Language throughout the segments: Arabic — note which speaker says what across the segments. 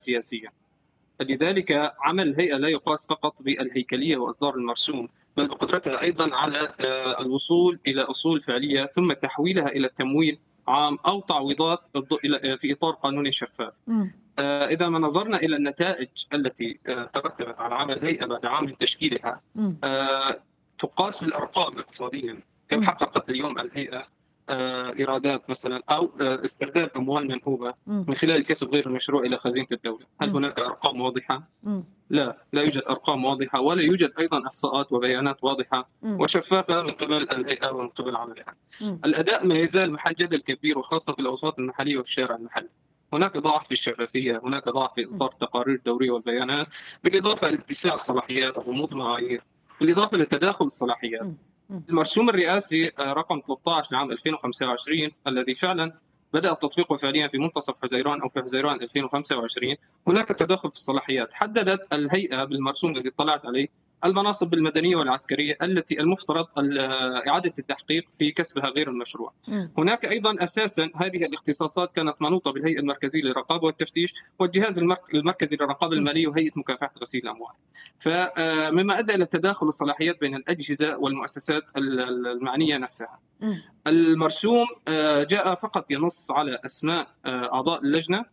Speaker 1: سياسيا. لذلك عمل الهيئة لا يقاس فقط بالهيكلية وإصدار المرسوم، بل بقدرتها أيضا على الوصول إلى أصول فعلية ثم تحويلها إلى تمويل عام أو تعويضات في إطار قانوني شفاف. إذا ما نظرنا إلى النتائج التي ترتبت على عمل الهيئة بعد عام من تشكيلها، تقاس بالأرقام اقتصاديا. كم حققت اليوم الهيئة إيرادات مثلا أو استرداد أموال منهوبة من خلال الكسب غير المشروع إلى خزينة الدولة؟ هل هناك أرقام واضحة؟ لا يوجد أرقام واضحة، ولا يوجد أيضا إحصاءات وبيانات واضحة وشفافة من قبل الهيئة ومن قبل عملها. الأداء ما يزال محل جدل كبير، وخاصة في الأوساط المحلية وفي الشارع المحلي. هناك ضعف في الشفافية، هناك ضعف في إصدار التقارير الدورية والبيانات، بالإضافة لاتساع الصلاحيات وغموض المعايير، بالإضافة لتداخل الصلاحيات. المرسوم الرئاسي رقم 13 لعام 2025 الذي فعلا بدأ تطبيقه فعليا في منتصف حزيران أو في حزيران 2025، هناك تداخل في الصلاحيات. حددت الهيئة بالمرسوم الذي اطلعت عليه المناصب المدنية والعسكرية التي المفترض إعادة التحقيق في كسبها غير المشروع. هناك أيضا أساسا هذه الاختصاصات كانت منوطة بالهيئة المركزية للرقابة والتفتيش والجهاز المركزي للرقابة المالية وهيئة مكافحة غسيل الأموال. فمما أدى إلى تداخل الصلاحيات بين الأجهزة والمؤسسات المعنية نفسها. المرسوم جاء فقط ينص على أسماء أعضاء اللجنة،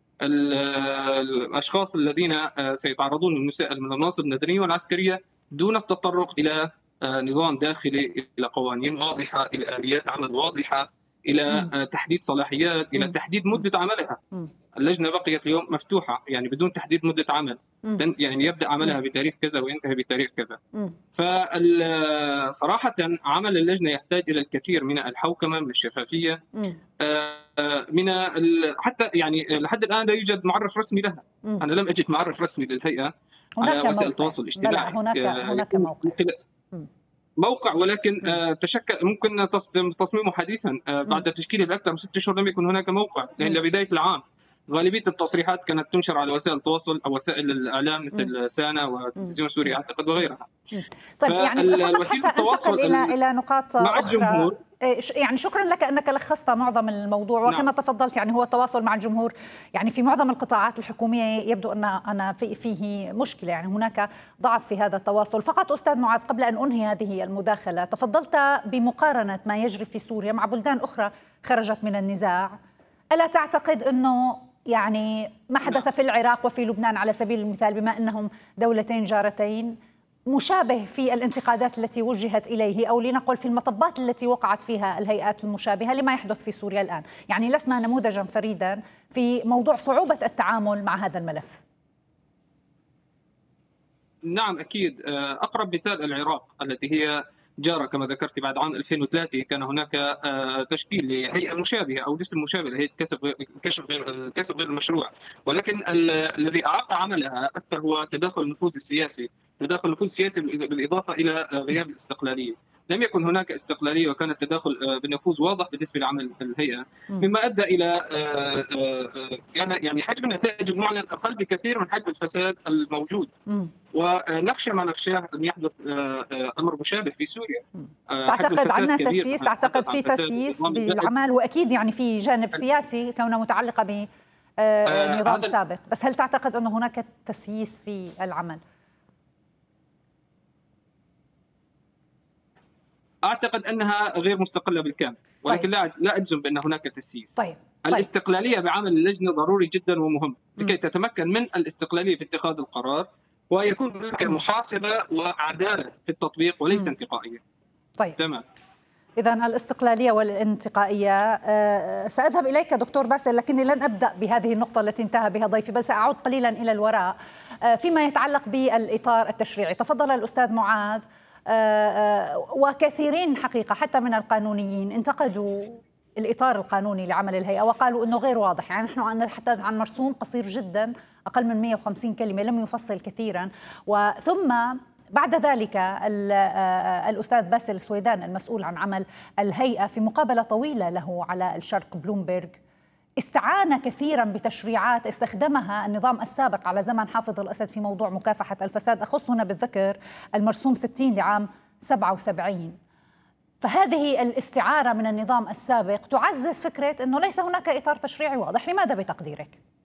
Speaker 1: الأشخاص الذين سيتعرضون للمساءلة من المناصب المدنية والعسكرية، دون التطرق إلى نظام داخلي، إلى قوانين واضحة، إلى آليات عمل واضحة، إلى تحديد صلاحيات، إلى تحديد مدة عملها. اللجنة بقيت اليوم مفتوحة، يعني بدون تحديد مدة عمل، يعني يبدأ عملها بتاريخ كذا وينتهي بتاريخ كذا. فصراحة عمل اللجنة يحتاج إلى الكثير من الحوكمة، من الشفافية، من حتى يعني لحد الآن لا يوجد معرف رسمي لها. أنا لم أجد معرف رسمي للهيئة على وسائل التواصل الاجتماعي.
Speaker 2: هناك
Speaker 1: موقع، ولكن تشكل ممكن تصميمه حديثا بعد تشكيله بأكثر من 6 شهور. لم يكن هناك موقع إلى بداية العام. غالبية التصريحات كانت تنشر على وسائل التواصل أو وسائل الإعلام مثل سانا وتلفزيون سوري أعتقد وغيرها.
Speaker 2: طيب يعني فقط حتى أنتقل إلى نقاط
Speaker 1: مع
Speaker 2: أخرى.
Speaker 1: الجمهور.
Speaker 2: يعني شكرا لك أنك لخصت معظم الموضوع، وكما
Speaker 1: نعم.
Speaker 2: تفضلت يعني هو التواصل مع الجمهور. يعني في معظم القطاعات الحكومية يبدو أن فيه مشكلة، يعني هناك ضعف في هذا التواصل. فقط أستاذ معاذ، قبل أن أنهي هذه المداخلة، تفضلت بمقارنة ما يجري في سوريا مع بلدان أخرى خرجت من النزاع. ألا تعتقد أنه يعني ما حدث في العراق وفي لبنان على سبيل المثال، بما أنهم دولتين جارتين، مشابه في الانتقادات التي وجهت إليه، أو لنقل في المطبات التي وقعت فيها الهيئات المشابهة لما يحدث في سوريا الآن؟ يعني لسنا نموذجا فريدا في موضوع صعوبة التعامل مع هذا الملف.
Speaker 1: نعم أكيد. أقرب مثال العراق التي هي جارة كما ذكرت. بعد عام 2003 كان هناك تشكيل لهيئة مشابهة أو جسم مشابه لهيئة الكسب غير المشروع، ولكن الذي أعاق عملها أكثر هو تداخل النفوذ السياسي. بالإضافة إلى غياب الاستقلالية. لم يكن هناك استقلالية، وكان التداخل بنفوذ واضح بالنسبة لعمل الهيئة، مما أدى إلى يعني حجم النتائج المعلن أقل بكثير من حجم الفساد الموجود. ونخشى ما نخشاه أن يحدث أمر مشابه في سوريا.
Speaker 2: تعتقد عندنا تسييس؟ تعتقد في تسييس بالعمل؟ وأكيد يعني في جانب سياسي كونها متعلقة بنظام سابق، بس هل تعتقد أن هناك تسييس في العمل؟
Speaker 1: أعتقد أنها غير مستقلة بالكامل، ولكن لا أجزم بأن هناك تسييس.
Speaker 2: طيب.
Speaker 1: الاستقلالية بعمل اللجنة ضروري جدا ومهم لكي تتمكن من الاستقلالية في اتخاذ القرار، ويكون هناك محاسبة وعدالة في التطبيق وليس انتقائية.
Speaker 2: طيب
Speaker 1: تمام.
Speaker 2: إذن الاستقلالية والانتقائية. سأذهب إليك دكتور باسل، لكني لن أبدأ بهذه النقطة التي انتهى بها ضيفي، بل سأعود قليلا إلى الوراء فيما يتعلق بالإطار التشريعي. تفضل الأستاذ معاذ، وكثيرين حقيقة حتى من القانونيين انتقدوا الإطار القانوني لعمل الهيئة وقالوا أنه غير واضح. يعني نحن نتحدث عن مرسوم قصير جدا، أقل من 150 كلمة، لم يفصل كثيرا. وثم بعد ذلك الأستاذ باسل السويدان المسؤول عن عمل الهيئة في مقابلة طويلة له على الشرق بلومبرج استعان كثيرا بتشريعات استخدمها النظام السابق على زمن حافظ الأسد في موضوع مكافحة الفساد. أخص هنا بالذكر المرسوم 60 لعام 77. فهذه الاستعارة من النظام السابق تعزز فكرة أنه ليس هناك إطار تشريعي واضح. لماذا بتقديرك؟